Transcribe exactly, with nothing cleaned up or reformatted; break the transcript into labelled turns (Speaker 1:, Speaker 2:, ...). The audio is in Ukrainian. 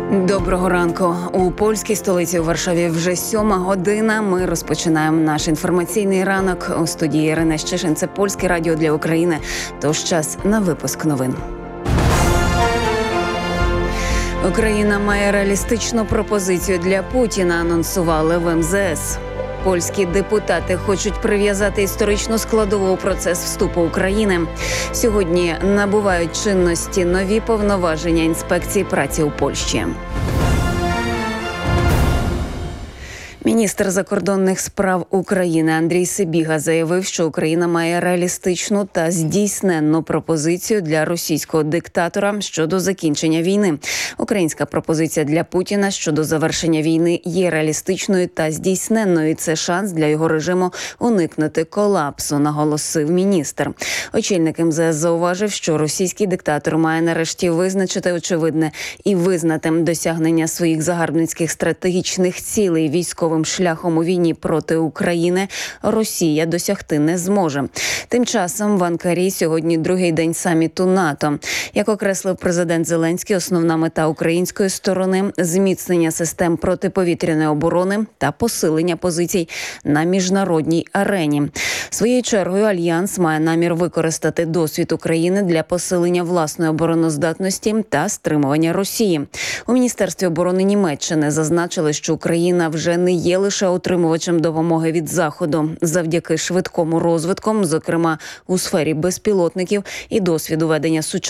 Speaker 1: Доброго ранку. У польській столиці у Варшаві вже сьома година. Ми розпочинаємо наш інформаційний ранок. У студії Ірина Щишин. Це Польське радіо для України. Тож час на випуск новин. Україна має реалістичну пропозицію для Путіна, анонсували в ем зет ес. Польські депутати хочуть прив'язати історичну складову у процес вступу України. Сьогодні набувають чинності нові повноваження інспекції праці у Польщі. Міністр закордонних справ України Андрій Сибіга заявив, що Україна має реалістичну та здійсненну пропозицію для російського диктатора щодо закінчення війни. Українська пропозиція для Путіна щодо завершення війни є реалістичною та здійсненною. Це шанс для його режиму уникнути колапсу, наголосив міністр. Очільник ем зет ес зауважив, що російський диктатор має нарешті визначити очевидне і визнати досягнення своїх загарбницьких стратегічних цілей військовим шляхом у війні проти України Росія досягти не зможе. Тим часом в Анкарі сьогодні другий день саміту НАТО. Як окреслив президент Зеленський, основна мета української сторони – зміцнення систем протиповітряної оборони та посилення позицій на міжнародній арені. Своєю чергою Альянс має намір використати досвід України для посилення власної обороноздатності та стримування Росії. У Міністерстві оборони Німеччини зазначили, що Україна вже не є лише отримувачем допомоги від Заходу. Завдяки швидкому розвитку, зокрема у сфері безпілотників і досвіду ведення сучасних